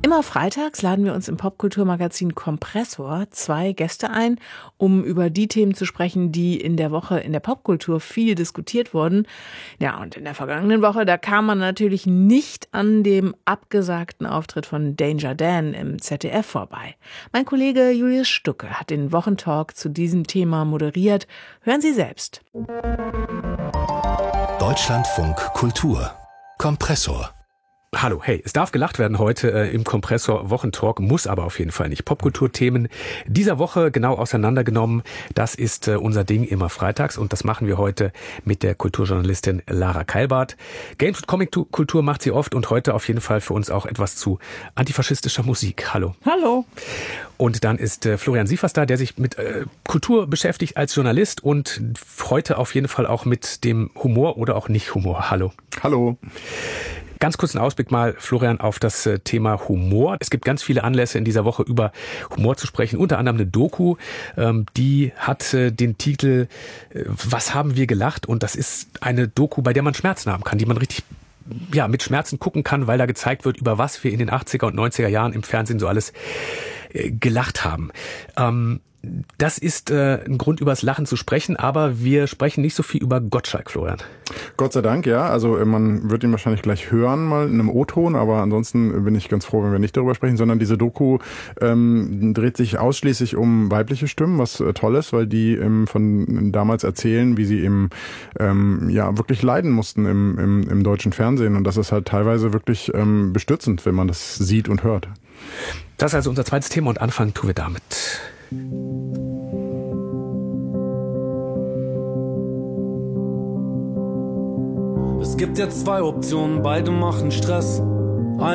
Immer freitags laden wir uns im Popkulturmagazin Kompressor 2 Gäste ein, um über die Themen zu sprechen, die in der Woche in der Popkultur viel diskutiert wurden. Ja, und in der vergangenen Woche, da kam man natürlich nicht an dem abgesagten Auftritt von Danger Dan im ZDF vorbei. Mein Kollege Julius Stucke hat den Wochentalk zu diesem Thema moderiert. Hören Sie selbst. Deutschlandfunk Kultur Kompressor. Hallo, hey, es darf gelacht werden heute im Kompressor Wochentalk, muss aber auf jeden Fall nicht. Popkulturthemen dieser Woche genau auseinandergenommen, das ist unser Ding immer freitags und das machen wir heute mit der Kulturjournalistin Lara Keilbart. Games- und Comic-Kultur macht sie oft und heute auf jeden Fall für uns auch etwas zu antifaschistischer Musik. Hallo. Hallo. Und dann ist Florian Sievers da, der sich mit Kultur beschäftigt als Journalist und heute auf jeden Fall auch mit dem Humor oder auch nicht Humor. Hallo. Hallo. Ganz kurz einen Ausblick mal, Florian, auf das Thema Humor. Es gibt ganz viele Anlässe in dieser Woche über Humor zu sprechen, unter anderem eine Doku, die hat den Titel Was haben wir gelacht? Und das ist eine Doku, bei der man Schmerzen haben kann, die man richtig mit Schmerzen gucken kann, weil da gezeigt wird, über was wir in den 80er und 90er Jahren im Fernsehen so alles gelacht haben. Das ist ein Grund, über das Lachen zu sprechen, aber wir sprechen nicht so viel über Gottschalk, Florian. Gott sei Dank, ja. Also man wird ihn wahrscheinlich gleich hören, mal in einem O-Ton, aber ansonsten bin ich ganz froh, wenn wir nicht darüber sprechen, sondern diese Doku dreht sich ausschließlich um weibliche Stimmen, was toll ist, weil die von damals erzählen, wie sie eben wirklich leiden mussten im deutschen Fernsehen. Und das ist halt teilweise wirklich bestürzend, wenn man das sieht und hört. Das ist also unser zweites Thema und anfangen tun wir damit. Es gibt jetzt zwei Optionen, beide machen Stress.